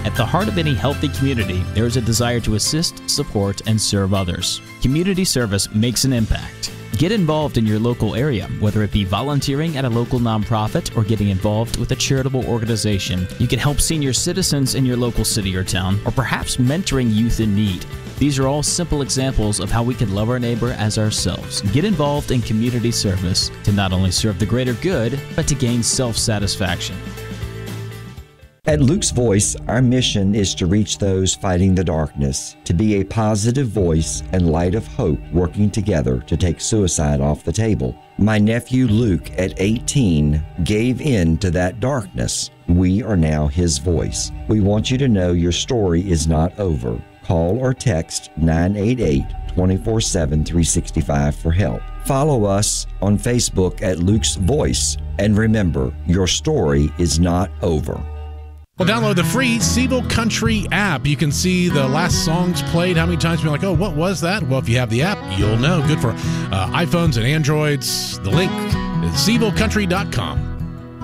At the heart of any healthy community, there is a desire to assist, support, and serve others. Community service makes an impact. Get involved in your local area, whether it be volunteering at a local nonprofit or getting involved with a charitable organization. You can help senior citizens in your local city or town, or perhaps mentoring youth in need. These are all simple examples of how we can love our neighbor as ourselves. Get involved in community service to not only serve the greater good, but to gain self-satisfaction. At Luke's Voice, our mission is to reach those fighting the darkness, to be a positive voice and light of hope working together to take suicide off the table. My nephew Luke, at 18, gave in to that darkness. We are now his voice. We want you to know your story is not over. Call or text 988-24-7-365 for help. Follow us on Facebook at Luke's Voice. And remember, your story is not over. Well, download the free Seville Country app. You can see the last songs played, how many times you're like, oh, what was that? Well, if you have the app, you'll know. Good for iPhones and Androids. The link is SevilleCountry.com.